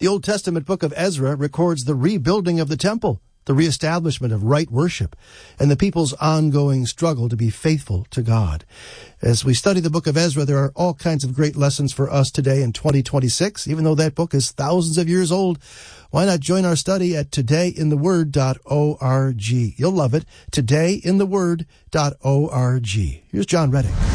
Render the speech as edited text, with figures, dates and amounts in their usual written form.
The Old Testament book of Ezra records the rebuilding of the temple, the reestablishment of right worship, and the people's ongoing struggle to be faithful to God. As we study the book of Ezra, there are all kinds of great lessons for us today in 2026. Even though that book is thousands of years old, why not join our study at todayintheword.org? You'll love it. Todayintheword.org. Here's John Redding.